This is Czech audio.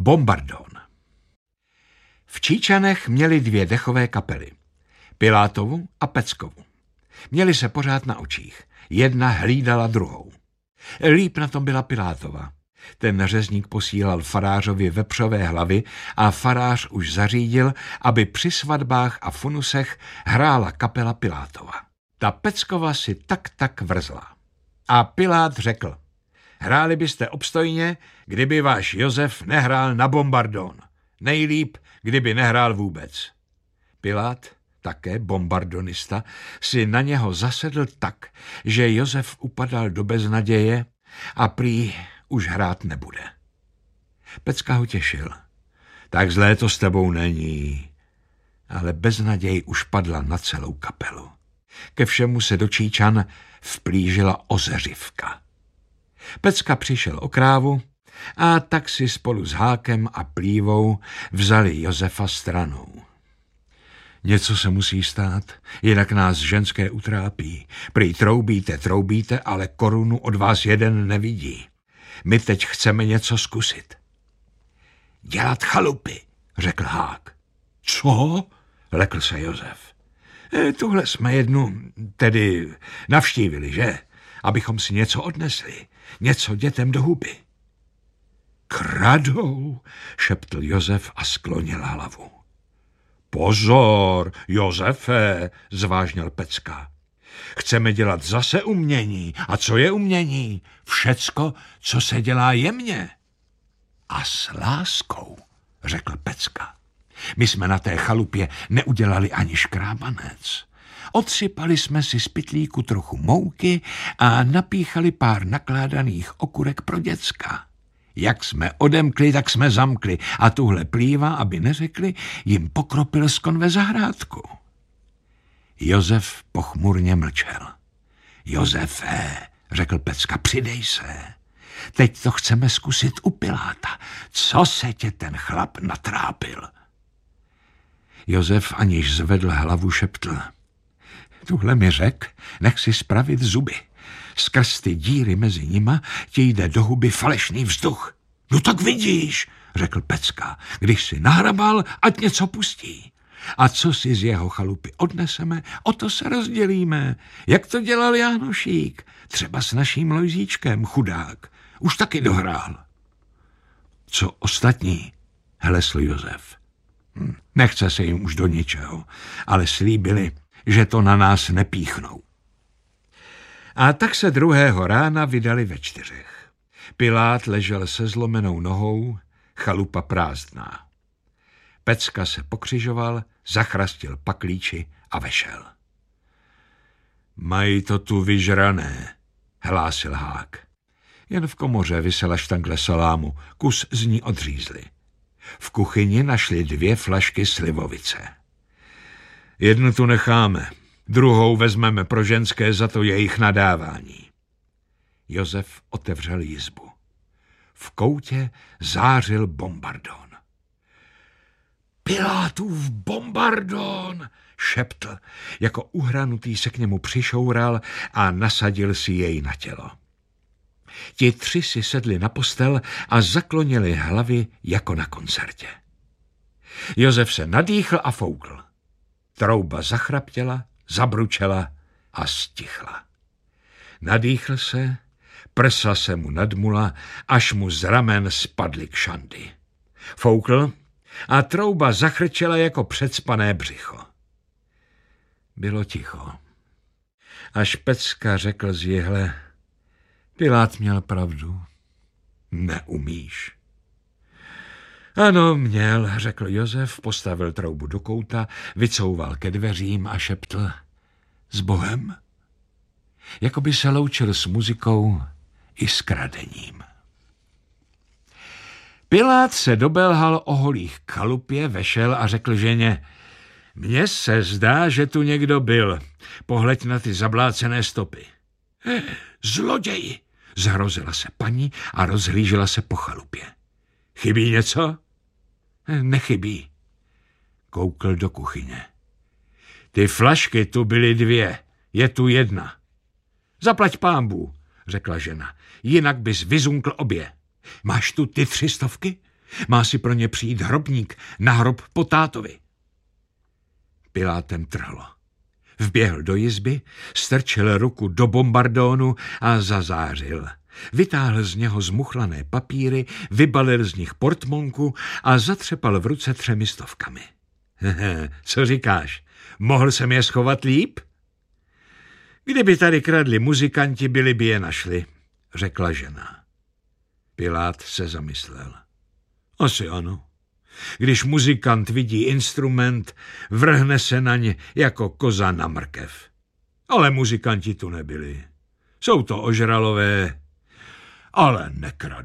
Bombardón. V Číčanech měli 2 dechové kapely. Pilátovu a Peckovu. Měli se pořád na očích. Jedna hlídala druhou. Líp na tom byla Pilátova. Ten řezník posílal farářovi vepřové hlavy a farář už zařídil, aby při svatbách a funusech hrála kapela Pilátova. Ta Peckova si tak vrzla. A Pilát řekl: hráli byste obstojně, kdyby váš Josef nehrál na Bombardón. Nejlíp, kdyby nehrál vůbec. Pilát, také bombardonista, si na něho zasedl tak, že Josef upadal do beznaděje a prý už hrát nebude. Pecka ho těšil. Tak zlé to s tebou není. Ale beznaděj už padla na celou kapelu. Ke všemu se do Číčan vplížila ozeřivka. Pecka přišel o krávu a tak si spolu s Hákem a Plívou vzali Josefa stranou. Něco se musí stát, jinak nás ženské utrápí. Prý troubíte, ale korunu od vás jeden nevidí. My teď chceme něco zkusit. Dělat chalupy, řekl Hák. Co? Lekl se Josef. Tuhle jsme jednu, tedy navštívili, že? Abychom si něco odnesli, něco dětem do huby. Kradou, šeptl Josef a sklonil hlavu. Pozor, Josefe, zvážnil Pecka. Chceme dělat zase umění. A co je umění? Všecko, co se dělá jemně. A s láskou, řekl Pecka. My jsme na té chalupě neudělali ani škrábanec. Odsypali jsme si z pytlíku trochu mouky a napíchali pár nakládaných okurek pro děcka. Jak jsme odemkli, tak jsme zamkli a tuhle Plíva, aby neřekli, jim pokropil z konve zahrádku. Josef pochmurně mlčel. Josefe, řekl Pecka, přidej se. Teď to chceme zkusit u Piláta. Co se tě ten chlap natrápil? Josef, aniž zvedl hlavu, šeptl. Tuhle mi řek, nech si spravit zuby. Skrz ty díry mezi nima ti jde do huby falešný vzduch. No tak vidíš, řekl Pecka, když si nahrabal, ať něco pustí. A co si z jeho chalupy odneseme, o to se rozdělíme. Jak to dělal Jánošík, třeba s naším Lojzíčkem, chudák. Už taky dohrál. Co ostatní, hlesl Josef. Nechce se jim už do ničeho, ale slíbili, že to na nás nepíchnou. A tak se druhého rána vydali ve 4. Pilát ležel se zlomenou nohou, chalupa prázdná. Pecka se pokřižoval, zachrastil paklíči a vešel. Mají to tu vyžrané, hlásil Hák. Jen v komoře visela štangle salámu, kus z ní odřízli. V kuchyni našli 2 flašky slivovice. Jednu tu necháme, druhou vezmeme pro ženské za to jejich nadávání. Josef otevřel jizbu. V koutě zářil Bombardón. Pilátův Bombardón, šeptl, jako uhranutý se k němu přišoural a nasadil si jej na tělo. Ti 3 si sedli na postel a zaklonili hlavy jako na koncertě. Josef se nadýchl a foukl. Trouba zachraptěla, zabručela a stichla. Nadýchl se, prsa se mu nadmula, až mu z ramen spadly kšandy. Foukl a trouba zachrčela jako předspané břicho. Bylo ticho. Až Pecka řekl z jihle, Pilát měl pravdu. Neumíš. Ano, měl, řekl Josef, postavil troubu do kouta, vycouval ke dveřím a šeptl s Bohem. Jakoby se loučil s muzikou i s kradením. Pilát se dobelhal o holích k chalupě, vešel a řekl ženě, mně se zdá, že tu někdo byl. Pohleď na ty zablácené stopy. Zloději, zhrozila se paní a rozhlížela se po chalupě. Chybí něco? Nechybí. Koukl do kuchyně. Ty flašky tu byly 2, je tu 1. Zaplať pánbů, řekla žena, jinak bys vyzunkl obě. Máš tu ty 300? Má si pro ně přijít hrobník na hrob po tátovi. Pilátem trhlo. Vběhl do jizby, strčil ruku do bombardónu a zazářil. Vytáhl z něho zmuchlané papíry, vybalil z nich portmonku a zatřepal v ruce 300. Co říkáš? Mohl jsem je schovat líp? Kdyby tady kradli muzikanti, byli by je našli, řekla žena. Pilát se zamyslel. Asi ano. Když muzikant vidí instrument, vrhne se na ně jako koza na mrkev. Ale muzikanti tu nebyli. Jsou to ožralové, ale nekradou.